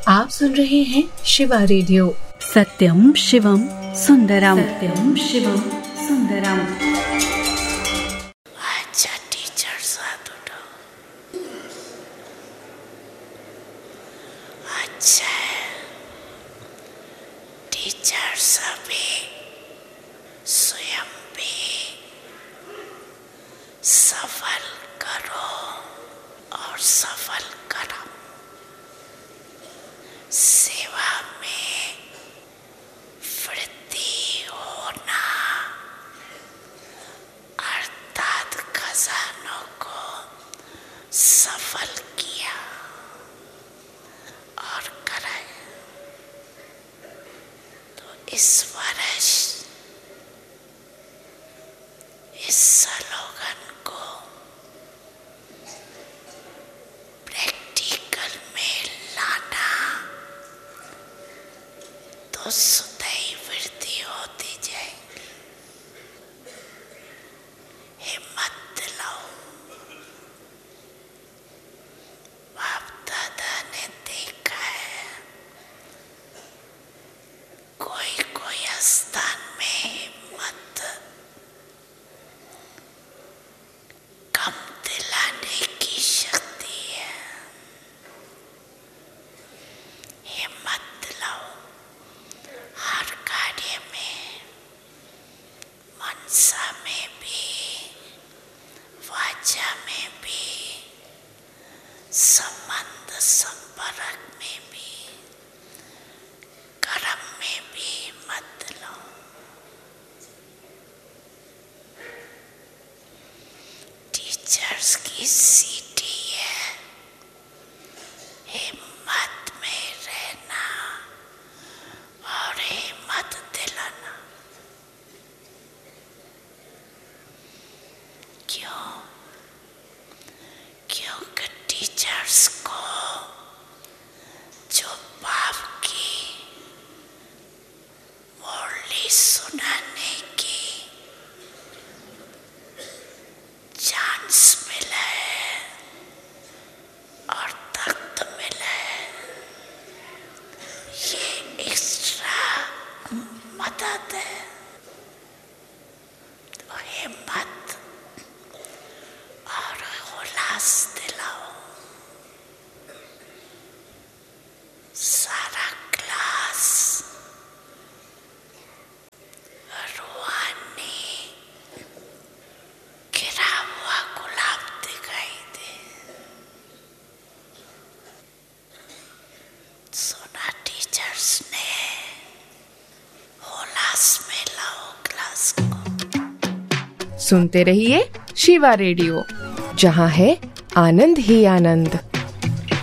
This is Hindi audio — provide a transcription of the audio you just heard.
आप सुन रहे हैं शिवा रेडियो। सत्यम शिवम सुंदरम, सत्यम शिवम सुंदरम। अच्छा टीचर साथ उठो। अच्छा टीचर सभी स्वयं भी सफल करो और सफल करो। सेवा में वृद्धि होना अर्थात खजानों को सफल किया और कराया। तो इस वर्ष इस स्लोगन को प्रैक्टिकल में लाना तो स्वतः वृद्धि होती जाएगी। हिम्मत दिलाओ। बाप दादा ने देखा है कोई कोई स्थान में हिम्मत कम दिलाने की शक्ति है। हिम्मत दिलाओ हर कार्य में, मनसा में भी, वाचा में भी, संबंध संपर्क में भी, कर्म में भी हिम्मत दिलाओ। टीचर्स की सीटी है हिम्मत में रहना और हिम्मत दिलाना। क्योंकि टीचर्स को जो बाप की मुरली सुनाने की चांस मिला है और तख्त मिला है, ये एक्स्ट्रा मदद है। तो हिम्मत और उल्लास दिलाओ। सारा क्लास रूहानी गिरा हुआ गुलाब दिखाई दे। सुना टीचर्स ने, उल्लास में लाओ क्लास को। सुनते रहिए शिवा रेडियो, जहाँ है आनंद ही आनंद।